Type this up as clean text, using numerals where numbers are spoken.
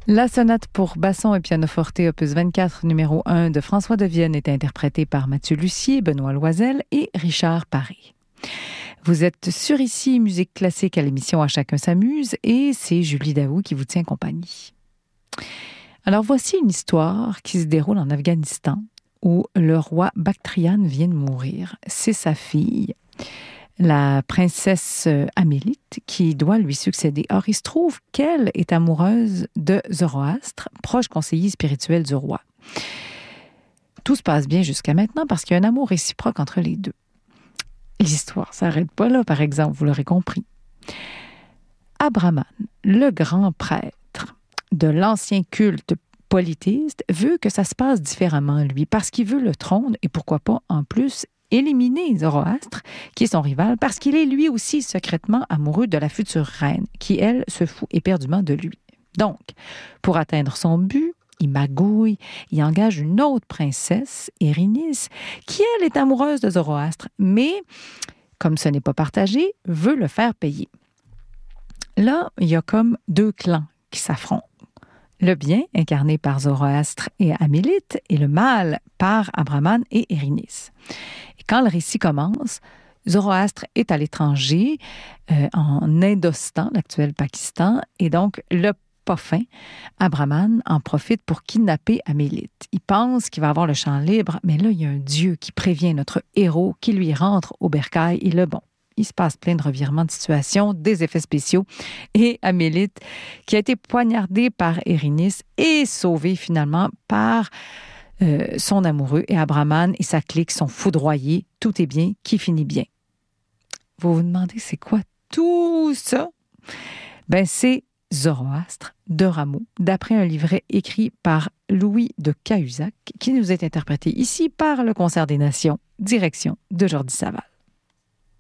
La sonate pour basson et pianoforte opus 24 numéro 1 de François de Vienne est interprétée par Mathieu Lussier, Benoît Loisel et Richard Paré. Vous êtes sur ici Musique classique à l'émission À chacun s'amuse et c'est Julie Daou qui vous tient compagnie. Alors voici une histoire qui se déroule en Afghanistan où le roi Bactriane vient de mourir. C'est sa fille, la princesse Amélite, qui doit lui succéder. Or, il se trouve qu'elle est amoureuse de Zoroastre, proche conseiller spirituel du roi. Tout se passe bien jusqu'à maintenant parce qu'il y a un amour réciproque entre les deux. L'histoire ne s'arrête pas là, par exemple, vous l'aurez compris. Abraman, le grand prêtre de l'ancien culte polythéiste, veut que ça se passe différemment, lui, parce qu'il veut le trône et pourquoi pas, en plus, éliminer Zoroastre, qui est son rival, parce qu'il est lui aussi secrètement amoureux de la future reine, qui, elle, se fout éperdument de lui. Donc, pour atteindre son but, il magouille, il engage une autre princesse, Érynice, qui, elle, est amoureuse de Zoroastre, mais, comme ce n'est pas partagé, veut le faire payer. Là, il y a comme deux clans qui s'affrontent. Le bien, incarné par Zoroastre et Amélite, et le mal par Abraman et Érynice. Et quand le récit commence, Zoroastre est à l'étranger, en Indostan, l'actuel Pakistan, et donc le pas fin, Abraman en profite pour kidnapper Amélite. Il pense qu'il va avoir le champ libre, mais là, il y a un dieu qui prévient notre héros, qui lui rentre au bercail, et le bon. Il se passe plein de revirements de situation, des effets spéciaux. Et Amélite, qui a été poignardée par Érynice, est sauvée finalement par son amoureux. Et Abraman et sa clique sont foudroyés. Tout est bien, qui finit bien. Vous vous demandez, c'est quoi tout ça? Ben, c'est Zoroastre de Rameau, d'après un livret écrit par Louis de Cahuzac, qui nous est interprété ici par le Concert des Nations, direction de Jordi Saval.